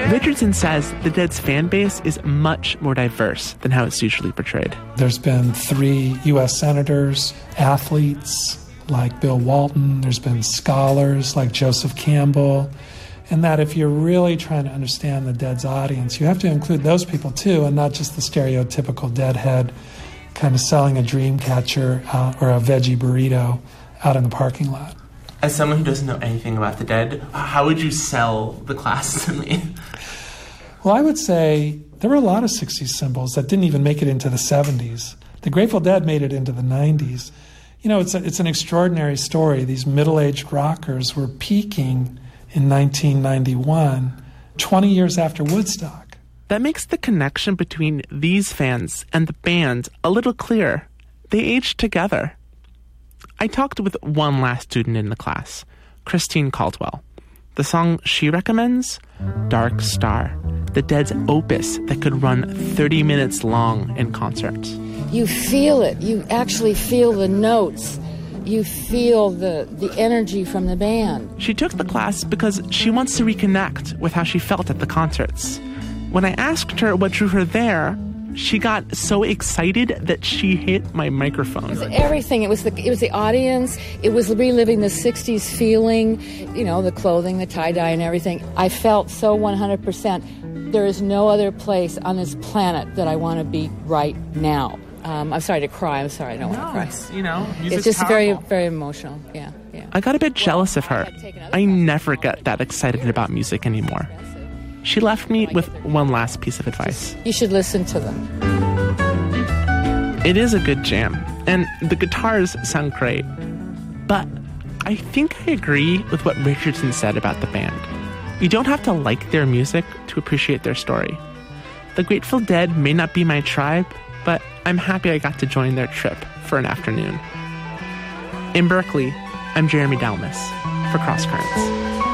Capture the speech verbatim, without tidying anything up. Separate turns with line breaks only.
Richardson says the Dead's fan base is much more diverse than how it's usually portrayed.
There's been three U S senators, athletes like Bill Walton, there's been scholars like Joseph Campbell, and that if you're really trying to understand the Dead's audience, you have to include those people too, and not just the stereotypical Deadhead kind of selling a dream catcher uh, or a veggie burrito out in the parking lot.
As someone who doesn't know anything about the Dead, how would you sell the class to me?
Well, I would say there were a lot of sixties symbols that didn't even make it into the seventies. The Grateful Dead made it into the nineties. You know, it's a, it's an extraordinary story. These middle-aged rockers were peaking in nineteen ninety-one, twenty years after Woodstock.
That makes the connection between these fans and the band a little clearer. They aged together. I talked with one last student in the class, Christine Caldwell. The song she recommends? Dark Star, the Dead's opus that could run thirty minutes long in concert.
You feel it. You actually feel the notes. You feel the, the energy from the band.
She took the class because she wants to reconnect with how she felt at the concerts. When I asked her what drew her there, she got so excited that she hit my microphone.
It was everything. It was the it was the audience. It was reliving the sixties feeling, you know, the clothing, the tie-dye and everything. I felt so one hundred percent. There is no other place on this planet that I want to be right now. Um, I'm sorry to cry. I'm sorry. I don't
no,
want to cry.
It's, you know,
it's just
powerful.
very, very emotional. Yeah, yeah.
I got a bit jealous of her. I never get that excited about music anymore. She left me with one last piece of advice.
You should listen to them.
It is a good jam, and the guitars sound great. But I think I agree with what Richardson said about the band. You don't have to like their music to appreciate their story. The Grateful Dead may not be my tribe, but I'm happy I got to join their trip for an afternoon. In Berkeley, I'm Jeremy Dalmas for Cross Currents.